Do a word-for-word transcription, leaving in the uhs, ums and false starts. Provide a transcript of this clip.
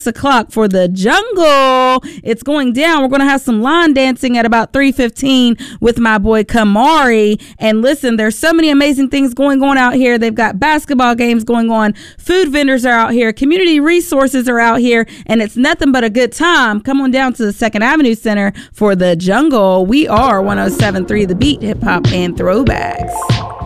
o'clock for the jungle. It's going down. We're going to have some line dancing at about three fifteen with my boy Kamari. And listen, there's so many amazing things going on out here. They've got basketball games going on. Food vendors are out here. Community resources are out here. And it's nothing but a good time. Come on down to the Second Avenue Center for the jungle. We are one oh seven point three The Beat, hip hop and throwbacks.